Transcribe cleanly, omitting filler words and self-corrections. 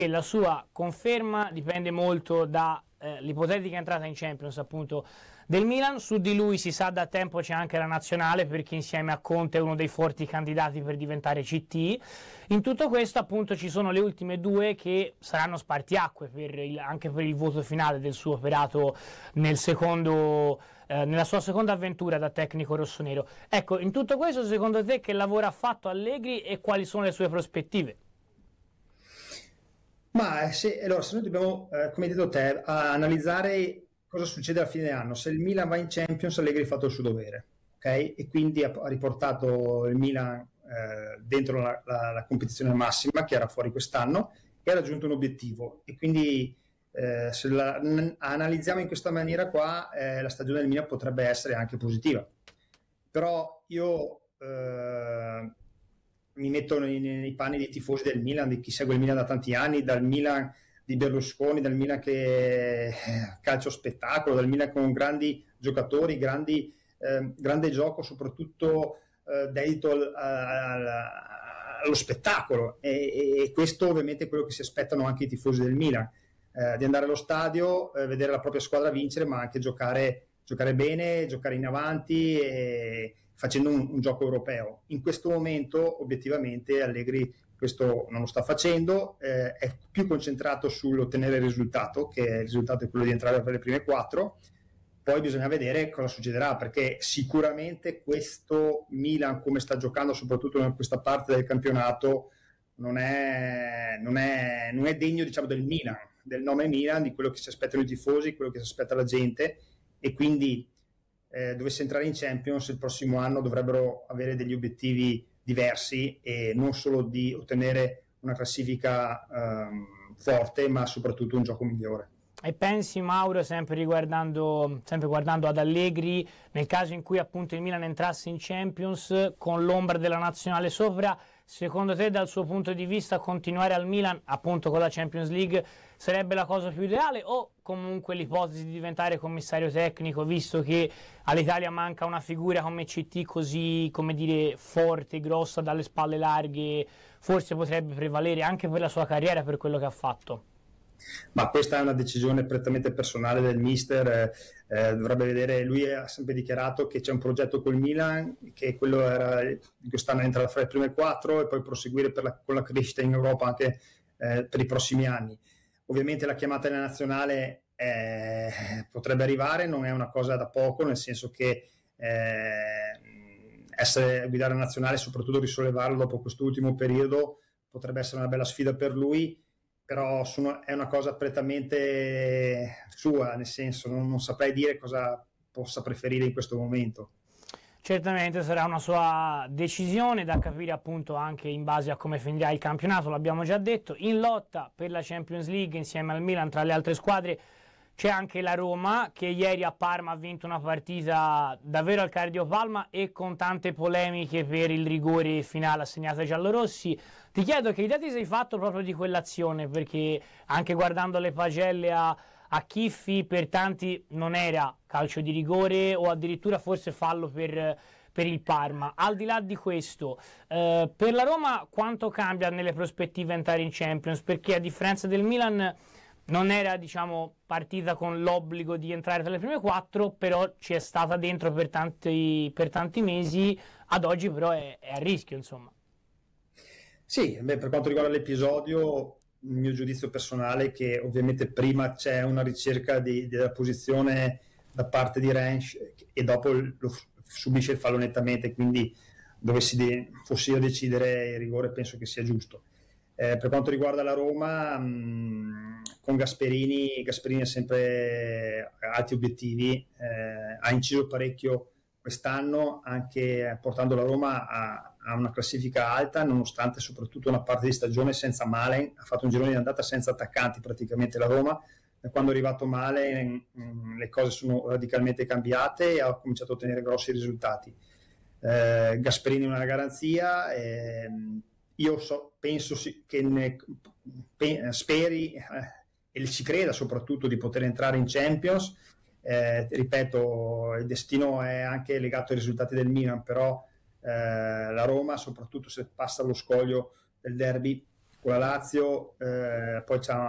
e la sua conferma dipende molto da l'ipotetica entrata in Champions appunto del Milan. Su di lui si sa da tempo, c'è anche la nazionale, perché insieme a Conte è uno dei forti candidati per diventare CT. In tutto questo appunto ci sono le ultime due che saranno spartiacque anche per il voto finale del suo operato nella sua seconda avventura da tecnico rossonero. Ecco, in tutto questo secondo te che lavoro ha fatto Allegri e quali sono le sue prospettive? Ma allora, se noi dobbiamo, come hai detto te, analizzare cosa succede alla fine dell'anno, se il Milan va in Champions, Allegri ha fatto il suo dovere, ok? E quindi ha riportato il Milan dentro la competizione massima, che era fuori quest'anno, e ha raggiunto un obiettivo. E quindi se analizziamo in questa maniera qua, la stagione del Milan potrebbe essere anche positiva. Però io mi metto nei panni dei tifosi del Milan, di chi segue il Milan da tanti anni, dal Milan di Berlusconi, dal Milan che calcio spettacolo, dal Milan con grandi giocatori, grande gioco, soprattutto dedito allo spettacolo, e questo ovviamente è quello che si aspettano anche i tifosi del Milan, di andare allo stadio, vedere la propria squadra vincere, ma anche giocare bene, giocare in avanti e facendo un gioco europeo. In questo momento obiettivamente Allegri questo non lo sta facendo, è più concentrato sull'ottenere il risultato, che il risultato è quello di entrare per le prime 4. Poi bisogna vedere cosa succederà, perché sicuramente questo Milan, come sta giocando soprattutto in questa parte del campionato, non è degno, diciamo, del Milan, del nome Milan, di quello che si aspettano i tifosi, quello che si aspetta la gente, e quindi dovesse entrare in Champions il prossimo anno dovrebbero avere degli obiettivi diversi, e non solo di ottenere una classifica forte, ma soprattutto un gioco migliore. E pensi, Mauro, sempre guardando ad Allegri, nel caso in cui appunto il Milan entrasse in Champions con l'ombra della nazionale sopra, secondo te dal suo punto di vista continuare al Milan appunto con la Champions League sarebbe la cosa più ideale, o comunque l'ipotesi di diventare commissario tecnico, visto che all'Italia manca una figura come CT così, come dire, forte, grossa, dalle spalle larghe, forse potrebbe prevalere anche per la sua carriera, per quello che ha fatto? Ma questa è una decisione prettamente personale del mister, dovrebbe vedere. Lui ha sempre dichiarato che c'è un progetto col Milan, che quello era di quest'anno entrare fra le prime 4 e poi proseguire con la crescita in Europa anche per i prossimi anni. Ovviamente la chiamata nella nazionale potrebbe arrivare, non è una cosa da poco, nel senso che guidare la nazionale, soprattutto risollevarlo dopo quest'ultimo periodo, potrebbe essere una bella sfida per lui. Però è una cosa prettamente sua, nel senso non saprei dire cosa possa preferire in questo momento. Certamente sarà una sua decisione da capire appunto anche in base a come finirà il campionato, l'abbiamo già detto. In lotta per la Champions League insieme al Milan tra le altre squadre c'è anche la Roma, che ieri a Parma ha vinto una partita davvero al cardiopalma e con tante polemiche per il rigore finale assegnato ai giallorossi. Ti chiedo che idea ti sei fatto proprio di quell'azione, perché anche guardando le pagelle a Chiffi, per tanti non era calcio di rigore o addirittura forse fallo per il Parma. Al di là di questo, per la Roma quanto cambia nelle prospettive entrare in Champions? Perché a differenza del Milan non era, diciamo, partita con l'obbligo di entrare tra le prime 4, però ci è stata dentro per tanti mesi, ad oggi però è a rischio, insomma. Sì, per quanto riguarda l'episodio, il mio giudizio personale è che ovviamente prima c'è una ricerca della posizione da parte di Rensch e dopo subisce il fallo nettamente, quindi fossi io a decidere il rigore penso che sia giusto. Per quanto riguarda la Roma, con Gasperini ha sempre alti obiettivi, ha inciso parecchio quest'anno, anche portando la Roma a una classifica alta, nonostante soprattutto una parte di stagione senza Malen. Ha fatto un girone di andata senza attaccanti praticamente la Roma. Da quando è arrivato Malen le cose sono radicalmente cambiate e ha cominciato a ottenere grossi risultati. Gasperini è una garanzia. Io penso che speri e ci creda soprattutto di poter entrare in Champions. Ripeto, il destino è anche legato ai risultati del Milan, però la Roma, soprattutto se passa lo scoglio del derby, con la Lazio, poi c'ha